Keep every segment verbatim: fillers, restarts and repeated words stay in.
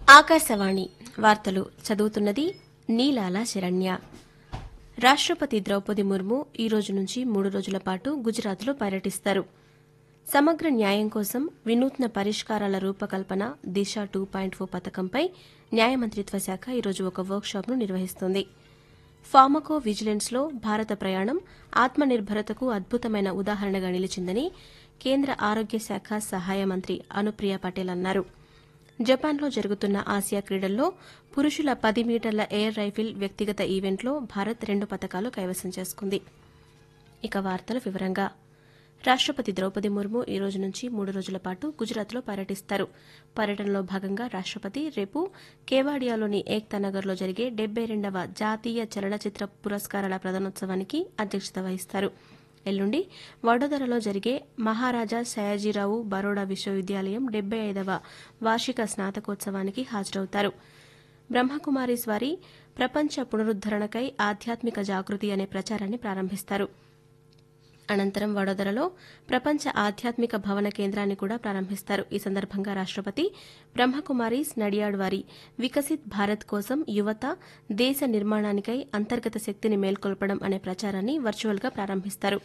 ఆకాశవాణి వార్తలు చదువుతున్నది నీలాల శరణ్య. రాష్టపతి ద్రౌపది ముర్ము ఈ రోజు నుంచి మూడు రోజుల పాటు గుజరాత్లో పర్యటిస్తారు. సమగ్ర న్యాయం కోసం వినూత్న పరిష్కారాల రూపకల్పన దిశ టూ పాయింట్ ఓ పథకంపై న్యాయ మంత్రిత్వ శాఖ ఈరోజు ఒక వర్క్షాప్ను నిర్వహిస్తోంది. ఫార్మకో విజిలెన్స్లో భారత ప్రయాణం ఆత్మనిర్భరతకు అద్భుతమైన ఉదాహరణగా నిలిచిందని కేంద్ర ఆరోగ్య శాఖ సహాయ మంత్రి అనుప్రియ పటేల్ అన్నారు. జపాన్లో జరుగుతున్న ఆసియా క్రీడల్లో పురుషుల పది మీటర్ల ఎయిర్ రైఫిల్ వ్యక్తిగత ఈవెంట్లో భారత్ రెండు పతకాలు కైవసం చేసుకుంది. ఇక వార్తల వివరంగా రాష్టపతి ద్రౌపది ముర్ము ఈ రోజు నుంచి మూడు రోజుల పాటు గుజరాత్లో పర్యటిస్తారు. పర్యటనలో భాగంగా రాష్టపతి రేపు కేవాడియాలోని ఏక్తా నగర్లో జరిగే డెబ్బై రెండవ జాతీయ చలనచిత్ర పురస్కారాల ప్రదానోత్సవానికి అధ్యక్షత వహిస్తారు. ఎల్లుండి వడోదరలో జరిగే మహారాజా సయాజీరావు బరోడా విశ్వవిద్యాలయం డెబ్బై ఐదవ వార్షిక స్నాతకోత్సవానికి హాజరవుతారు. బ్రహ్మకుమారీస్ వారి ప్రపంచ పునరుద్దరణకై ఆధ్యాత్మిక జాగృతి అనే ప్రచారాన్ని ప్రారంభిస్తారు. అనంతరం వడోదరలో ప్రపంచ ఆధ్యాత్మిక భవన కేంద్రాన్ని కూడా ప్రారంభిస్తారు. ఈ సందర్భంగా రాష్టపతి బ్రహ్మకుమారీస్ నడియాడ్ వారి వికసిత్ భారత్ కోసం యువత దేశ నిర్మాణానికై అంతర్గత శక్తిని మేల్కొల్పడం అనే ప్రచారాన్ని వర్చువల్గా ప్రారంభిస్తారు.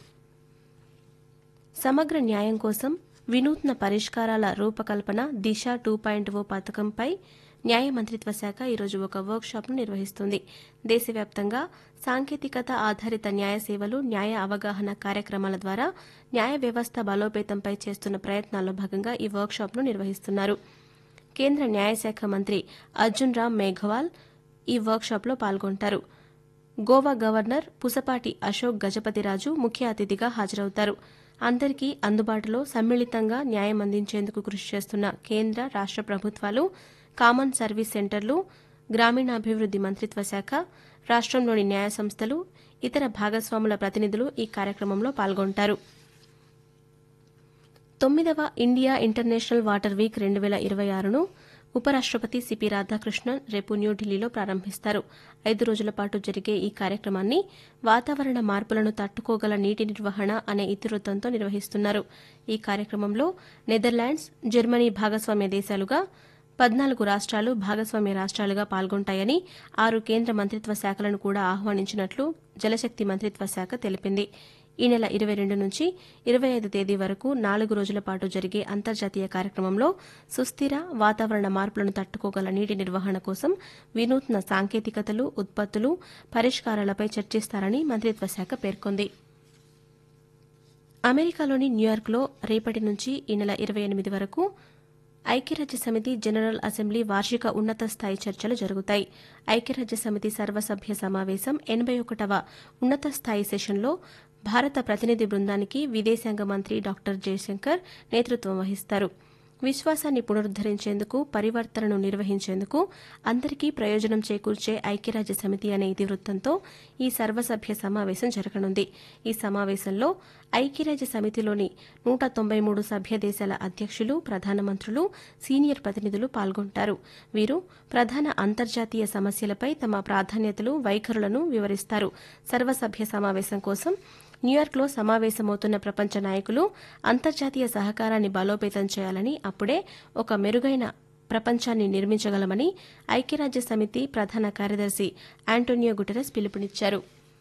సమగ్ర న్యాయం కోసం వినూత్న పరిష్కారాల రూపకల్పన దిశ టూ పాయింట్ ఓ పథకంపై న్యాయ మంత్రిత్వ శాఖ ఈరోజు ఒక వర్క్షాప్ను నిర్వహిస్తుంది. దేశవ్యాప్తంగా సాంకేతికత ఆధారిత న్యాయ సేవలు, న్యాయ అవగాహన కార్యక్రమాల ద్వారా న్యాయ వ్యవస్థ బలోపేతంపై చేస్తున్న ప్రయత్నాల్లో భాగంగా ఈ వర్క్షాప్ను నిర్వహిస్తున్నారు. కేంద్ర న్యాయశాఖ మంత్రి అర్జున్ రామ్ మేఘవాల్ ఈ వర్క్షాప్లో పాల్గొంటారు. గోవా గవర్నర్ పుసపాటి అశోక్ గజపతిరాజు ముఖ్య అతిథిగా హాజరవుతారు. అందరికీ అందుబాటులో సమ్మిళితంగా న్యాయం అందించేందుకు కృషి చేస్తున్న కేంద్ర రాష్ట ప్రభుత్వాలు, కామన్ సర్వీస్ సెంటర్లు, గ్రామీణాభివృద్ది మంత్రిత్వ శాఖ, రాష్టంలోని న్యాయ సంస్థలు, ఇతర భాగస్వాముల ప్రతినిధులు ఈ కార్యక్రమంలో పాల్గొంటారు. తొమ్మిదవ ఇండియా ఇంటర్నేషనల్ వాటర్ వీక్ రెండు వేల ఇరవై ఆరును ఉపరాష్టపతి సిపి రాధాకృష్ణన్ రేపు న్యూఢిల్లీలో ప్రారంభిస్తారు. ఐదు రోజుల పాటు జరిగే ఈ కార్యక్రమాన్ని వాతావరణ మార్పులను తట్టుకోగల నీటి నిర్వహణ అనే ఇతివృత్తంతో నిర్వహిస్తున్నారు. ఈ కార్యక్రమంలో నెదర్లాండ్స్, జర్మనీ భాగస్వామ్య దేశాలుగా పద్నాలుగు రాష్ట్రాలు భాగస్వామ్య రాష్ట్రాలుగా పాల్గొంటాయని, ఆరు కేంద్ర మంత్రిత్వ శాఖలను కూడా ఆహ్వానించినట్లు జలశక్తి మంత్రిత్వ శాఖ తెలిపింది. ఈ నెల ఇరవై రెండు నుంచి ఇరవై ఐదు తేదీ వరకు నాలుగు రోజుల పాటు జరిగే అంతర్జాతీయ కార్యక్రమంలో సుస్థిర వాతావరణ మార్పులను తట్టుకోగల నీటి నిర్వహణ కోసం వినూత్న సాంకేతికతలు, ఉత్పత్తులు, పరిష్కారాలపై చర్చిస్తారని మంత్రిత్వ శాఖ పేర్కొంది. అమెరికాలోని న్యూయార్క్లో రేపటి నుంచి ఈ నెల ఇరవై ఎనిమిది వరకు ఐక్యరాజ్యసమితి జనరల్ అసెంబ్లీ వార్షిక ఉన్నత స్థాయి చర్చలు జరుగుతాయి. ఐక్యరాజ్యసమితి సర్వసభ్య సమావేశం ఎనబై ఒకటవ ఉన్నత స్థాయి సెషన్లో భారత ప్రతినిధి బృందానికి విదేశాంగ మంత్రి డాక్టర్ జయశంకర్ నేతృత్వం వహిస్తారు. విశ్వాసాన్ని పునరుద్దరించేందుకు, పరివర్తనను నిర్వహించేందుకు అందరికీ ప్రయోజనం చేకూర్చే ఐక్యరాజ్య సమితి అనే ఇతివృత్తంతో ఈ సర్వసభ్య సమావేశం జరగనుంది. ఈ సమావేశంలో ఐక్యరాజ్య సమితిలోని నూట తొంభై మూడు సభ్య దేశాల అధ్యక్షులు, ప్రధానమంత్రులు, సీనియర్ ప్రతినిధులు పాల్గొంటారు. వీరు ప్రధాన అంతర్జాతీయ సమస్యలపై తమ ప్రాధాన్యతలు, వైఖరులను వివరిస్తారు. సర్వసభ్య సమావేశం కోసం న్యూయార్క్లో సమావేశమవుతున్న ప్రపంచ నాయకులు అంతర్జాతీయ సహకారాన్ని బలోపేతం చేయాలని, అప్పుడే ఒక మెరుగైన ప్రపంచాన్ని నిర్మించగలమని ఐక్యరాజ్య సమితి ప్రధాన కార్యదర్శి ఆంటోనియో గుటెరస్ పిలుపునిచ్చారు.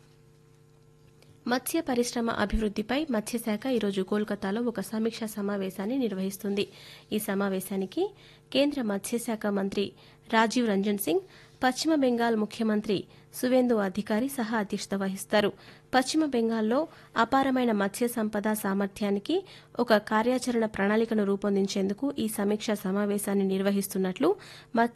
మత్స్య పరిశ్రమ అభివృద్దిపై మత్స్యశాఖ ఈరోజు కోల్కతాలో ఒక సమీక్షా సమావేశాన్ని నిర్వహిస్తుంది. ఈ సమావేశానికి కేంద్ర మత్స్యశాఖ మంత్రి రాజీవ్ రంజన్ సింగ్, పశ్చిమ బెంగాల్ ముఖ్యమంత్రి సువేందు అధికారి సహా అధ్యక్షత వహిస్తారు. పశ్చిమ బెంగాల్లో అపారమైన మత్స్య సంపద సామర్థ్యానికి ఒక కార్యాచరణ ప్రణాళికను రూపొందించేందుకు ఈ సమీక్షా సమావేశాన్ని నిర్వహిస్తున్నట్లు